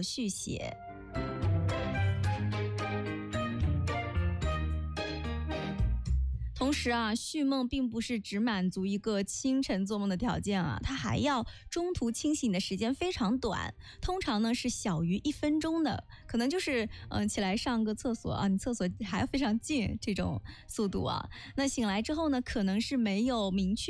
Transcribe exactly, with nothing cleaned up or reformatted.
做续写。同时啊，续梦并不是只满足一个清晨做梦的条件啊，它还要中途清醒的时间非常短，通常呢是小于一分钟的，可能就是嗯、呃、起来上个厕所啊，你厕所还非常近这种速度啊。那醒来之后呢，可能是没有明确